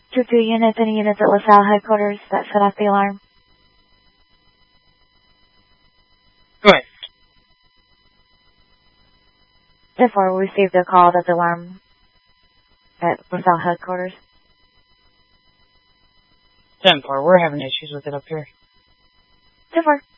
Troop 2 units, any units at LaSalle headquarters that set off the alarm? Go ahead. 10-4, we received a call that the alarm at LaSalle headquarters. 10-4, we're having issues with it up here. 10-4.